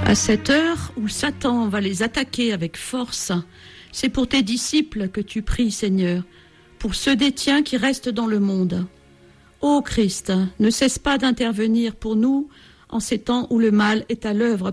À cette heure où Satan va les attaquer avec force, c'est pour tes disciples que tu pries, Seigneur, pour ceux des tiens qui restent dans le monde. Ô Christ, ne cesse pas d'intervenir pour nous en ces temps où le mal est à l'œuvre